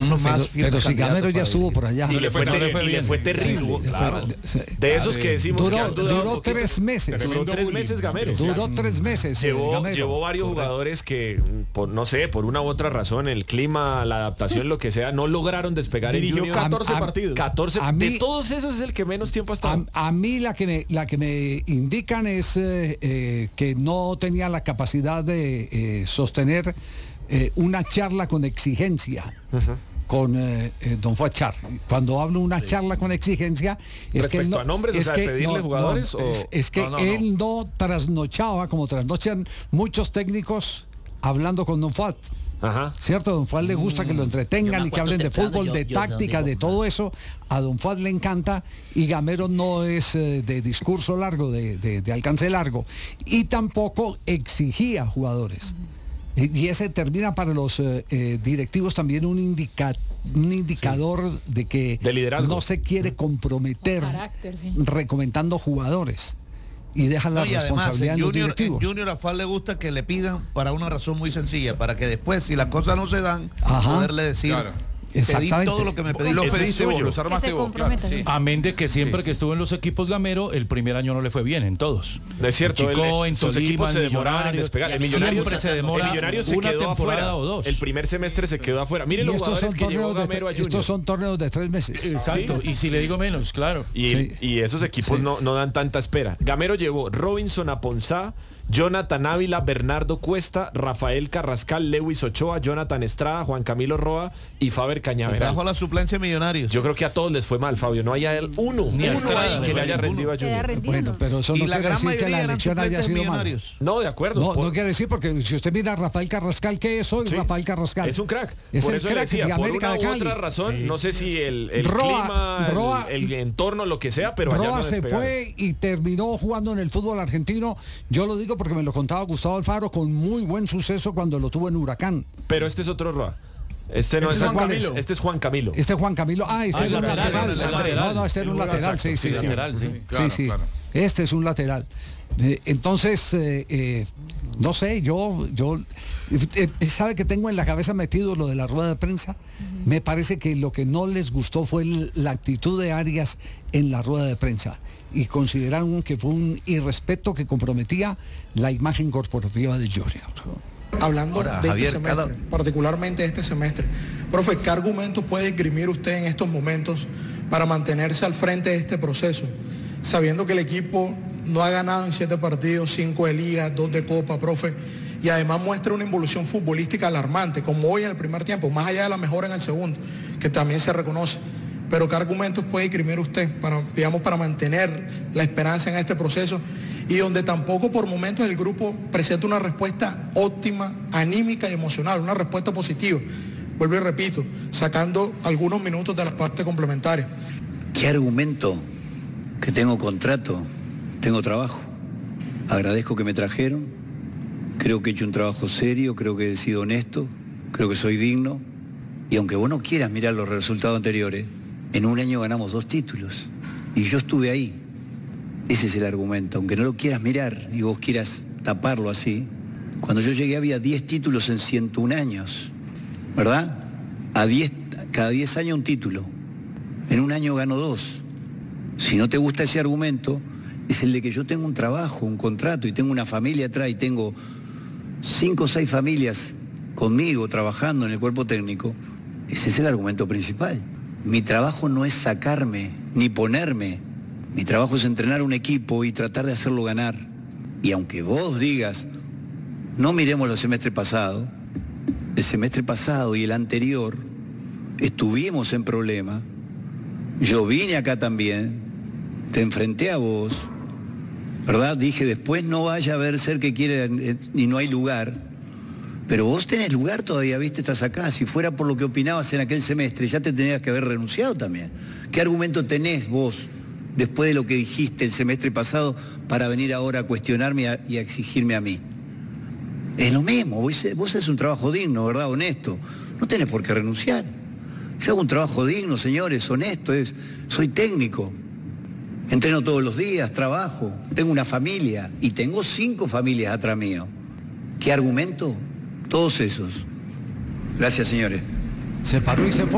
son los más firmes. Pero si Gamero ya estuvo por allá. Y le fue terrible. Sí, claro. De esos que decimos duró 3 meses. Duró 3 meses Gamero. Duró 3 meses. Llevó varios jugadores que, no sé, por una u otra razón, el clima, la adaptación, lo que sea, no lograron despegar en Junior. 14 partidos. 14. De todos esos es el que menos tiempo ha estado. A mí la que me indican es que no tenía la capacidad de sostener una charla con exigencia. Con don Fuachar. Cuando hablo una charla con exigencia es que él no, a nombres, es o sea, que pedirle jugadores es que él no trasnochaba como trasnochan muchos técnicos hablando con don Fuat. Ajá. ¿Cierto? A don Fuat le gusta que lo entretengan y que hablen de fútbol, de táctica, de todo eso. A don Fuat le encanta y Gamero no es de discurso largo, de alcance largo. Y tampoco exigía jugadores. Y ese termina para los directivos también un indicador de que no se quiere comprometer recomendando jugadores. Y dejan la responsabilidad en los directivos. En Junior a Fal le gusta que le pidan para una razón muy sencilla, para que después, si las cosas no se dan, poderle decir... Claro. Pedí todo lo que me pedí. Lo pediste vos, los armaste vos. Claro, sí. Amén de que siempre que estuvo en los equipos Gamero, el primer año no le fue bien en todos. Es cierto, en sus Tolima, equipos se demoraban en despegar. El Millonarios se demora el Millonarios se una quedó temporada afuera. o dos. El primer semestre se quedó afuera. Miren los jugadores que llevó Gamero a Junior. Estos son torneos de 3 meses. Exacto, y si le digo menos, claro. Y esos equipos no dan tanta espera. Gamero llevó Robinson Aponzá, Jonathan Ávila, Bernardo Cuesta, Rafael Carrascal, Lewis Ochoa, Jonathan Estrada, Juan Camilo Roa y Faber Cañaveral. Trajo a la suplencia de Millonarios. Yo creo que a todos les fue mal, Fabio. No haya uno ahí que le haya rendido a Junior. Bueno, pero eso no quiere decir que la elección haya sido mala. No, de acuerdo. No quiere decir, porque si usted mira a Rafael Carrascal, ¿qué es hoy? Rafael Carrascal es un crack. Es por el eso crack decía, de América de Cali. Por una u otra razón, no sé si el clima, el entorno, lo que sea, pero Roa se fue y terminó jugando en el fútbol argentino. Yo lo digo porque me lo contaba Gustavo Alfaro, con muy buen suceso cuando lo tuvo en Huracán. Pero este es otro Roa. Este no es Juan Camilo. Este es Juan Camilo. Este es Juan Camilo. Este es un lateral. No, este era un lateral. Sí. Claro. Este es un lateral. Entonces, no sé, yo sabe que tengo en la cabeza metido lo de la rueda de prensa. Me parece que lo que no les gustó fue la actitud de Arias en la rueda de prensa y consideraron que fue un irrespeto que comprometía la imagen corporativa de Junior. Hablando de Javier, este semestre, particularmente este semestre, profe, ¿qué argumentos puede esgrimir usted en estos momentos para mantenerse al frente de este proceso, sabiendo que el equipo no ha ganado en 7 partidos, 5 de liga, 2 de copa, profe, y además muestra una involución futbolística alarmante, como hoy en el primer tiempo, más allá de la mejora en el segundo, que también se reconoce? Pero ¿qué argumentos puede esgrimir usted para mantener la esperanza en este proceso y donde tampoco por momentos el grupo presenta una respuesta óptima, anímica y emocional, una respuesta positiva? Vuelvo y repito, sacando algunos minutos de la parte complementaria. ¿Qué argumento? Que tengo contrato, tengo trabajo. Agradezco que me trajeron, creo que he hecho un trabajo serio, creo que he sido honesto, creo que soy digno. Y aunque vos no quieras mirar los resultados anteriores, en un año ganamos 2 títulos y yo estuve ahí. Ese es el argumento, aunque no lo quieras mirar y vos quieras taparlo así. Cuando yo llegué había 10 títulos en 101 años, ¿verdad? Cada 10 años un título. En un año gano 2. Si no te gusta ese argumento, es el de que yo tengo un trabajo, un contrato y tengo una familia atrás y tengo 5 o 6 familias conmigo trabajando en el cuerpo técnico. Ese es el argumento principal. Mi trabajo no es sacarme ni ponerme. Mi trabajo es entrenar un equipo y tratar de hacerlo ganar. Y aunque vos digas, no miremos el semestre pasado y el anterior, estuvimos en problema. Yo vine acá también, te enfrenté a vos, ¿verdad? Dije, después no vaya a ver ser que quiere y no hay lugar. Pero vos tenés lugar todavía, viste, estás acá. Si fuera por lo que opinabas en aquel semestre, ya te tenías que haber renunciado también. ¿Qué argumento tenés vos, después de lo que dijiste el semestre pasado, para venir ahora a cuestionarme y a exigirme a mí? Es lo mismo, vos haces un trabajo digno, ¿verdad? Honesto. No tenés por qué renunciar. Yo hago un trabajo digno, señores, honesto, soy técnico. Entreno todos los días, trabajo, tengo una familia y tengo 5 familias atrás mío. ¿Qué argumento? Todos esos. Gracias, señores. Se paró y se fue.